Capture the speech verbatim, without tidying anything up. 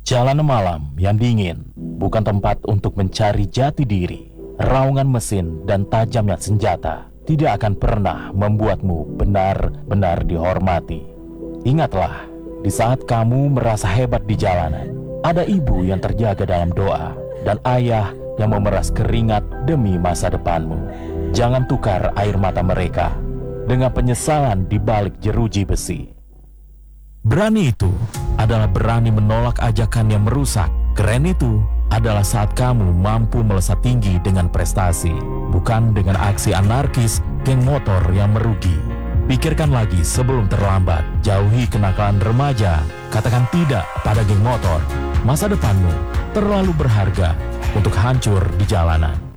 Jalanan malam yang dingin bukan tempat untuk mencari jati diri. Raungan mesin dan tajamnya senjata tidak akan pernah membuatmu benar-benar dihormati. Ingatlah, di saat kamu merasa hebat di jalanan, ada ibu yang terjaga dalam doa dan ayah yang memeras keringat demi masa depanmu. Jangan tukar air mata mereka dengan penyesalan di balik jeruji besi. Berani itu adalah berani menolak ajakan yang merusak. Keren itu adalah saat kamu mampu melesat tinggi dengan prestasi, bukan dengan aksi anarkis geng motor yang merugi. Pikirkan lagi sebelum terlambat. Jauhi kenakalan remaja. Katakan tidak pada geng motor. Masa depanmu terlalu berharga untuk hancur di jalanan.